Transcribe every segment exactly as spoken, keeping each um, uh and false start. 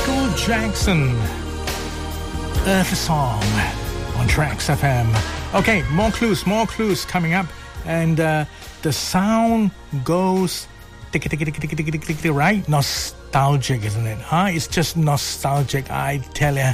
Michael Jackson, Earth Song on Tracks F M. Okay, more clues, more clues coming up. And uh, the sound goes right? Nostalgic, isn't it? Huh? It's just nostalgic, I tell you.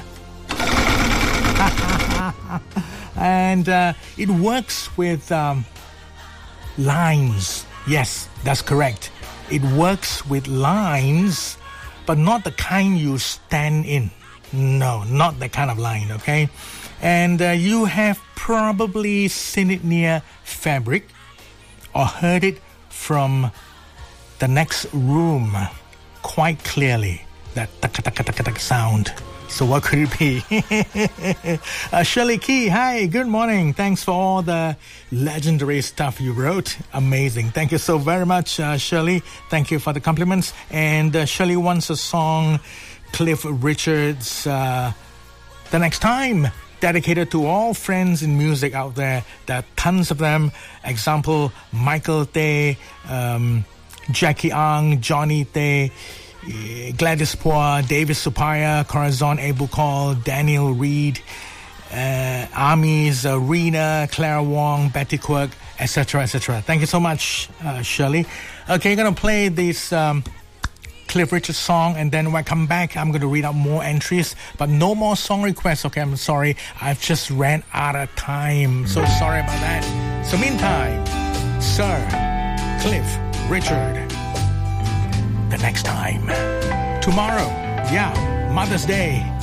And uh, it works with um, lines. Yes, that's correct. It works with lines, but not the kind you stand in. No, not that kind of line, okay? And uh, you have probably seen it near Fabric or heard it from the next room quite clearly, that tak-tak-tak-tak sound. So what could it be? uh, Shirley Key, hi, good morning. Thanks for all the legendary stuff you wrote. Amazing. Thank you so very much, uh, Shirley. Thank you for the compliments. And uh, Shirley wants a song, Cliff Richard's uh, The Next Time, dedicated to all friends in music out there. There are tons of them. Example, Michael Tay, um, Jackie Ang, Johnny Tay, Gladys Poir, David Supaya, Corazon Abukol, Daniel Reed, uh, Amis, uh, Rena, Clara Wong, Betty Quirk, et cetera, et cetera. Thank you so much, uh, Shirley. Okay, going to play this um, Cliff Richard song, and then when I come back, I'm going to read out more entries, but no more song requests. Okay, I'm sorry. I've just ran out of time. So sorry about that. So meantime, Sir Cliff Richard, The Next Time. Tomorrow, yeah, Mother's Day.